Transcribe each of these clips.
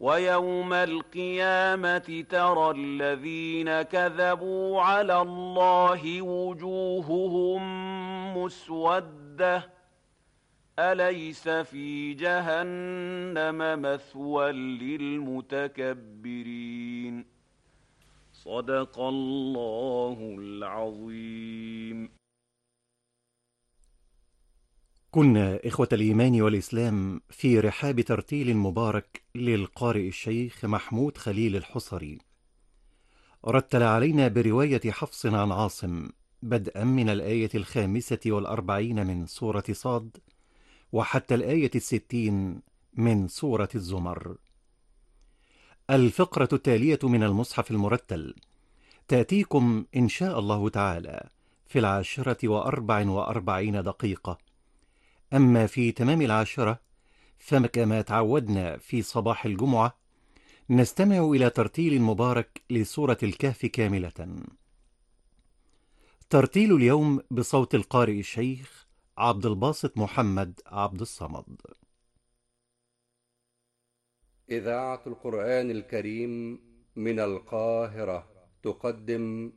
ويوم القيامة ترى الذين كذبوا على الله وجوههم مسودة أليس في جهنم مثوى للمتكبرين. صدق الله العظيم. كنا إخوة الإيمان والإسلام في رحاب ترتيل مبارك للقارئ الشيخ محمود خليل الحصري، رتل علينا برواية حفص عن عاصم بدءا من الآية 45 من سورة صاد وحتى الآية 60 من سورة الزمر. الفقرة التالية من المصحف المرتل تأتيكم إن شاء الله تعالى في 10:44. أما في تمام 10 فكما تعودنا في صباح الجمعة نستمع إلى ترتيل مبارك لسورة الكهف كاملة. ترتيل اليوم بصوت القارئ الشيخ عبد الباسط محمد عبد الصمد. إذاعة القرآن الكريم من القاهرة تقدم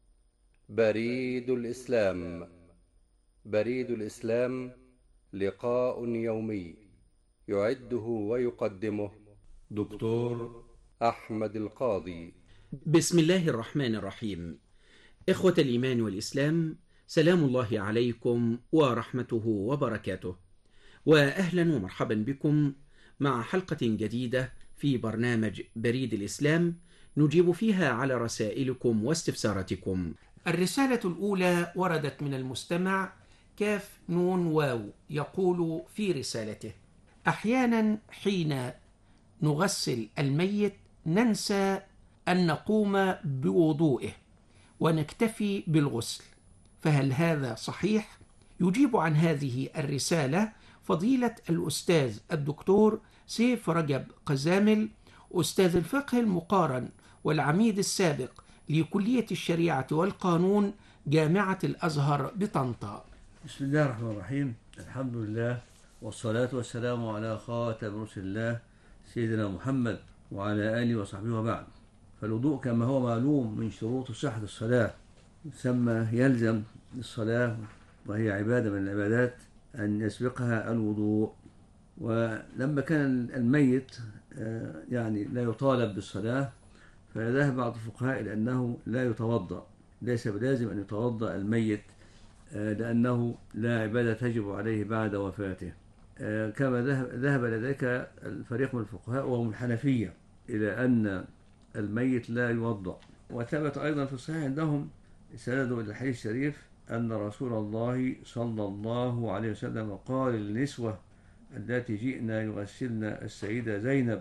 بريد الإسلام. بريد الإسلام لقاء يومي يعده ويقدمه دكتور أحمد القاضي. بسم الله الرحمن الرحيم. إخوة الإيمان والإسلام، سلام الله عليكم ورحمته وبركاته، وأهلا ومرحبا بكم مع حلقة جديدة في برنامج بريد الإسلام نجيب فيها على رسائلكم واستفساراتكم. الرسالة الأولى وردت من المستمع كاف نون واو، يقول في رسالته: أحيانا حين نغسل الميت ننسى أن نقوم بوضوئه ونكتفي بالغسل، فهل هذا صحيح؟ يجيب عن هذه الرسالة فضيلة الأستاذ الدكتور سيف رجب قزامل، أستاذ الفقه المقارن والعميد السابق لكلية الشريعة والقانون جامعة الأزهر بطنطا. بسم الله الرحمن الرحيم. الحمد لله والصلاة والسلام على خاتم رسل الله سيدنا محمد وعلى آله وصحبه وبعد. فالوضوء كما هو معلوم من شروط صحة الصلاة، ثم يلزم الصلاة وهي عبادة من العبادات أن يسبقها الوضوء. ولما كان الميت يعني لا يطالب بالصلاة، فذهب بعض الفقهاء إلى أنه لا يتوضأ، ليس بلازم أن يتوضأ الميت لأنه لا عبادة تجب عليه بعد وفاته، كما ذهب لذلك الفريق من الفقهاء وهم الحنفية إلى أن الميت لا يوضأ. وثبت أيضا في الصحيح عندهم سند إلى الحديث الشريف أن رسول الله صلى الله عليه وسلم قال للنسوة التي جئنا يغسلن السيدة زينب